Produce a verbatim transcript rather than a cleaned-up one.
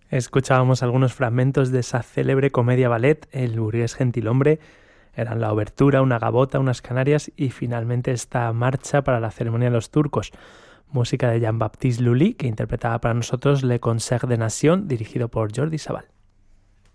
Escuchábamos algunos fragmentos de esa célebre comedia ballet, El burgués gentilhombre. Eran la obertura, una gavota, unas canarias y finalmente esta marcha para la ceremonia de los turcos. Música de Jean-Baptiste Lully, que interpretaba para nosotros Le Concert des Nations, dirigido por Jordi Savall.